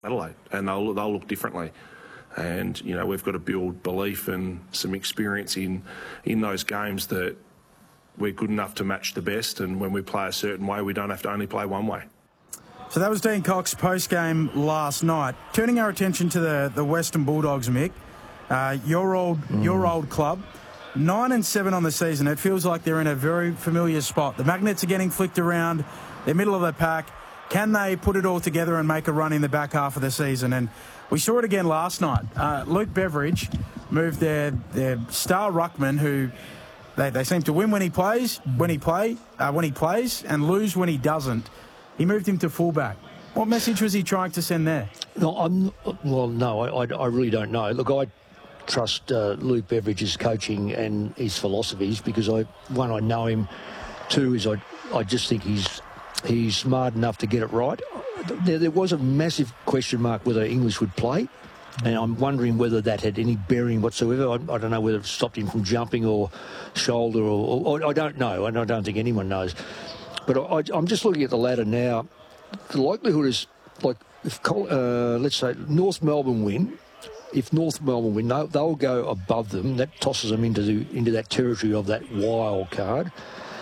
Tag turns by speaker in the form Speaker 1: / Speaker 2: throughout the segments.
Speaker 1: Adelaide, and they'll look differently. And, you know, we've got to build belief and some experience in those games that we're good enough to match the best, and when we play a certain way, we don't have to only play one way.
Speaker 2: So that was Dean Cox post-game last night. Turning our attention to the Western Bulldogs, Mick, your old club, 9-7 on the season. It feels like they're in a very familiar spot. The Magnets are getting flicked around. They're middle of the pack. Can they put it all together and make a run in the back half of the season? And we saw it again last night. Luke Beveridge moved their star ruckman, who they seem to win when he plays, when he plays, and lose when he doesn't. He moved him to fullback. What message was he trying to send there?
Speaker 3: No, I really don't know. Look, I trust Luke Beveridge's coaching and his philosophies because I know him. Two is I just think he's smart enough to get it right. There was a massive question mark whether English would play, and I'm wondering whether that had any bearing whatsoever. I don't know whether it stopped him from jumping or shoulder or I don't know, and I don't think anyone knows. But I'm just looking at the ladder now. The likelihood is, like, if let's say North Melbourne win, they'll go above them. That tosses them into that territory of that wild card.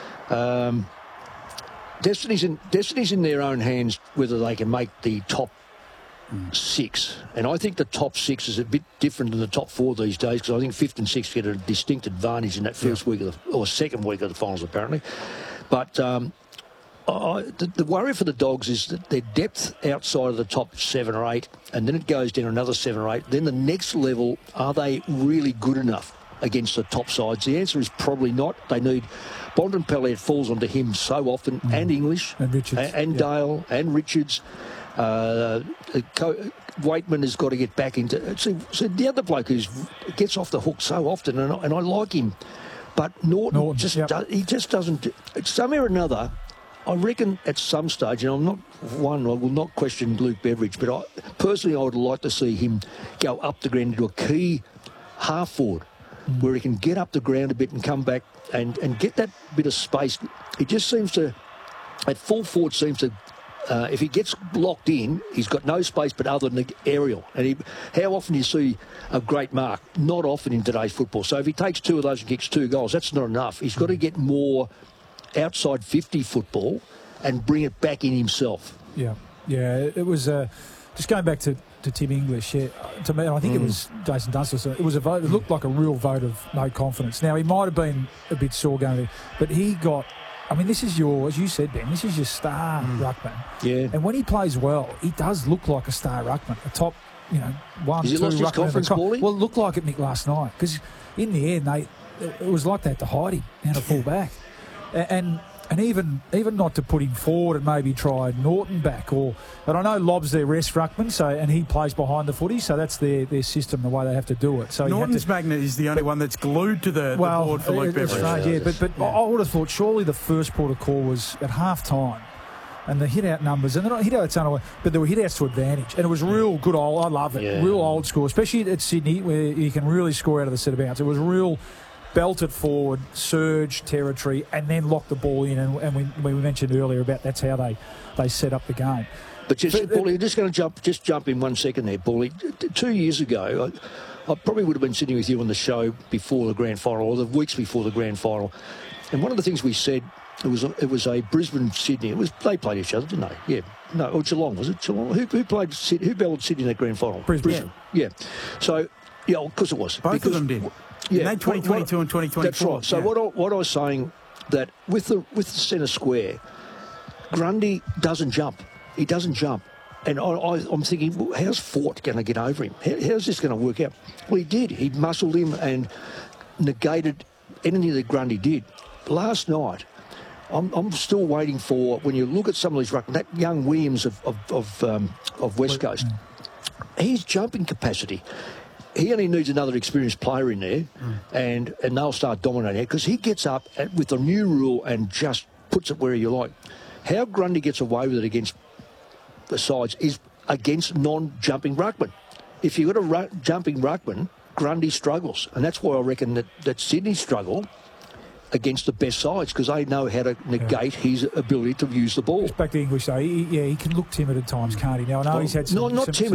Speaker 3: Destiny's in their own hands whether they can make the top 6. And I think the top 6 is a bit different than the top 4 these days, because I think 5th and 6th get a distinct advantage in that first week or second week of the finals, apparently. But the worry for the Dogs is that their depth outside of the top 7 or 8, and then it goes down another 7 or 8. Then the next level, are they really good enough against the top sides? The answer is probably not. They need Bontempelli. It falls onto him so often, and English, and Richards, and Dale, and Richards. Waitman has got to get back into. So the other bloke who gets off the hook so often, and I like him, but Norton he just doesn't. Somewhere or another, I reckon at some stage, and I will not question Luke Beveridge, but personally I would like to see him go up the ground into a key half forward, where he can get up the ground a bit and come back and get that bit of space. He just seems to, at full forward, if he gets locked in, he's got no space but other than the aerial. And how often do you see a great mark? Not often in today's football. So if he takes 2 of those and kicks 2 goals, that's not enough. He's got to get more outside 50 football and bring it back in himself. Yeah,
Speaker 4: it was just going back to Tim English. Yeah, to me, I think it was Jason Dunstall. It was a vote. It looked like a real vote of no confidence. Now he might have been a bit sore going there, but he got. I mean, this is as you said, Ben, this is your star ruckman. Yeah. And when he plays well, he does look like a star ruckman, a top, 1, 2 ruckman. Well, it looked like it, Mick, last night, because in the end, it was like they had to hide him down to full back. And even not to put him forward and maybe try Norton back, but I know Lob's their rest ruckman, and he plays behind the footy, so that's their system, the way they have to do it. So
Speaker 2: Norton's magnet is the only one that's glued to the board for Luke Beveridge.
Speaker 4: Right, but I would have thought surely the first port of call was at half time, and the hit out numbers, and they're not hit outs only, but there were hit outs to advantage, and it was real good old. I love it, real old school, especially at Sydney where you can really score out of the set of bounce. It was real. Belted forward, surge territory, and then lock the ball in. And we mentioned earlier about that's how they set up the game.
Speaker 3: But Paulie, just going to jump in 1 second there, Paulie. 2 years ago, I probably would have been sitting with you on the show before the grand final, or the weeks before the grand final. And one of the things we said, it was a Brisbane-Sydney. They played each other, didn't they? Yeah. No, or Geelong, was it? Geelong? Who battled Sydney in that grand final?
Speaker 4: Brisbane.
Speaker 3: Yeah. So, of course it was.
Speaker 2: Both of them did. Yeah, 2022 and 2024.
Speaker 3: That's right. So what I was saying, that with the centre square, Grundy doesn't jump. He doesn't jump. And I'm thinking, well, how's Fort going to get over him? How's this going to work out? Well, he did. He muscled him and negated anything that Grundy did. Last night, I'm still waiting for, when you look at some of these ruckmen, that young Williams of West Coast, his jumping capacity. He only needs another experienced player in there, and they'll start dominating it, because he gets up with the new rule and just puts it where you like. How Grundy gets away with it against the sides is against non-jumping ruckman. If you've got a jumping ruckman, Grundy struggles, and that's why I reckon that Sydney struggle against the best sides, because they know how to negate his ability to use the ball.
Speaker 4: Just back to English, though, he can look timid at times, can't he? Now, I know he's had some...
Speaker 3: Not timid.